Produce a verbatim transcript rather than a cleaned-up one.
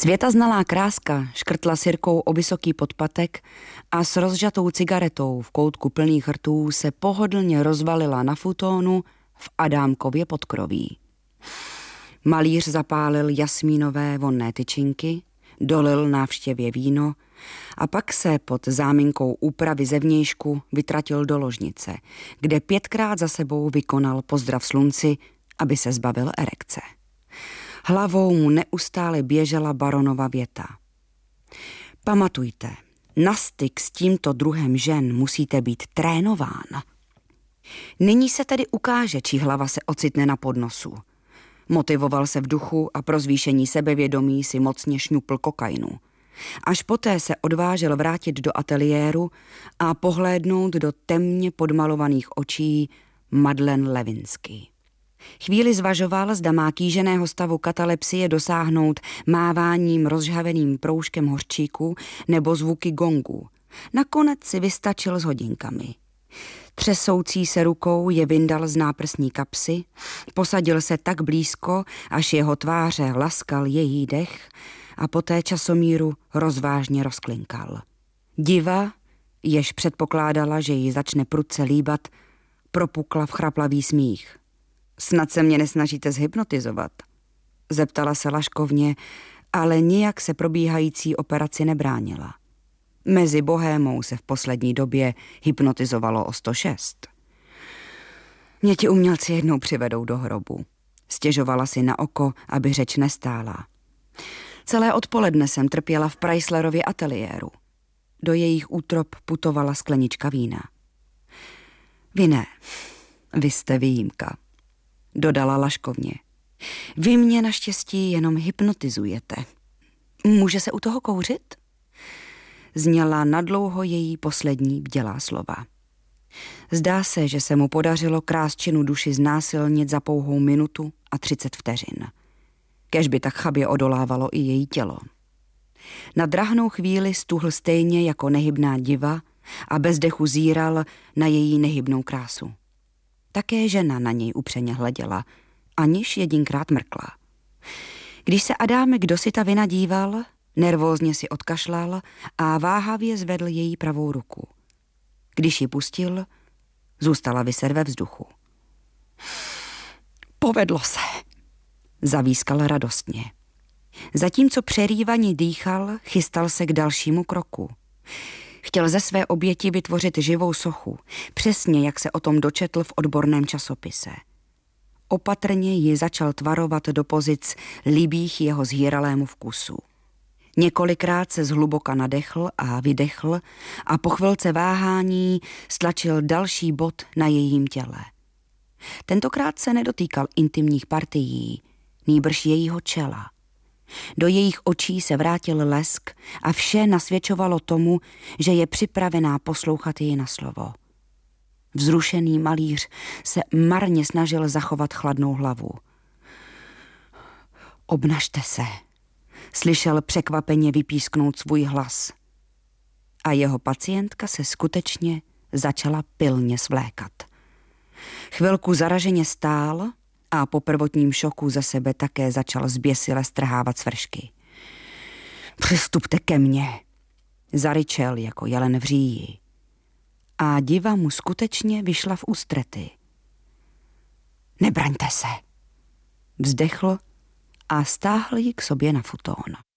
Světaznalá kráska škrtla sirkou o vysoký podpatek a s rozžatou cigaretou v koutku plných rtů se pohodlně rozvalila na futónu v Adámkově podkroví. Malíř zapálil jasmínové vonné tyčinky, dolil návštěvě víno a pak se pod záminkou úpravy zevnějšku vytratil do ložnice, kde pětkrát za sebou vykonal pozdrav slunci, aby se zbavil erekce. Hlavou mu neustále běžela baronova věta. Pamatujte, na styk s tímto druhem žen musíte být trénován. Nyní se tedy ukáže, čí hlava se ocitne na podnosu. Motivoval se v duchu a pro zvýšení sebevědomí si mocně šňupl kokainu. Až poté se odvážel vrátit do ateliéru a pohlédnout do temně podmalovaných očí Madeleine Levinsky. Chvíli zvažoval, zda má kýženého stavu katalepsie dosáhnout máváním rozžhaveným proužkem hořčíku nebo zvuky gongu. Nakonec si vystačil s hodinkami. Třesoucí se rukou je vyndal z náprsní kapsy, posadil se tak blízko, až jeho tváře laskal její dech a poté časomíru rozvážně rozklinkal. Diva, jež předpokládala, že ji začne prudce líbat, propukla v chraplavý smích. Snad se mě nesnažíte zhypnotizovat? Zeptala se laškovně, ale nijak se probíhající operaci nebránila. Mezi bohémou se v poslední době hypnotizovalo o sto šest. Mě ti umělci jednou přivedou do hrobu. Stěžovala si na oko, aby řeč nestála. Celé odpoledne jsem trpěla v Chryslerově ateliéru. Do jejich útrop putovala sklenička vína. Vy ne, vy jste výjimka, dodala laškovně. Vy mě naštěstí jenom hypnotizujete. Může se u toho kouřit? Zněla nadlouho její poslední bdělá slova. Zdá se, že se mu podařilo krásčinu duši znásilnit za pouhou minutu a třicet vteřin. Kéž by tak chabě odolávalo i její tělo. Na drahnou chvíli stuhl stejně jako nehybná diva a bez dechu zíral na její nehybnou krásu. Také žena na něj upřeně hleděla, aniž jedinkrát mrkla. Když se Adámek dosyta vynadíval, nervózně si odkašlal a váhavě zvedl její pravou ruku. Když ji pustil, zůstala viset ve vzduchu. Povedlo se, zavískal radostně. Zatímco přerývaně dýchal, chystal se k dalšímu kroku. Chtěl ze své oběti vytvořit živou sochu, přesně jak se o tom dočetl v odborném časopise. Opatrně ji začal tvarovat do pozic líbých jeho zhýralému vkusu. Několikrát se zhluboka nadechl a vydechl a po chvilce váhání stlačil další bod na jejím těle. Tentokrát se nedotýkal intimních partií, nýbrž jejího čela. Do jejich očí se vrátil lesk a vše nasvědčovalo tomu, že je připravená poslouchat ji na slovo. Vzrušený malíř se marně snažil zachovat chladnou hlavu. Obnažte se, slyšel překvapeně vypísknout svůj hlas. A jeho pacientka se skutečně začala pilně svlékat. Chvilku zaraženě stál a po prvotním šoku ze sebe také začal zběsile strhávat svršky. Přistupte ke mně, zaryčel jako jelen v říji. A diva mu skutečně vyšla v ústrety. Nebraňte se, vzdechl a stáhl ji k sobě na futón.